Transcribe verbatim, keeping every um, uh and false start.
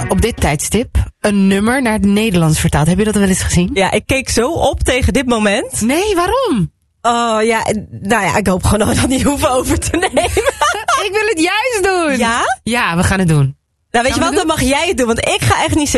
op dit tijdstip een nummer naar het Nederlands vertaald. Heb je dat wel eens gezien? Ja, ik keek zo op tegen dit moment. Nee, waarom? Oh ja, nou ja, ik hoop gewoon dat we dat niet hoeven over te nemen. Ik wil het juist doen. Ja? Ja, we gaan het doen. Nou, weet Gaan je wat, we dan mag jij het doen, want ik ga echt niet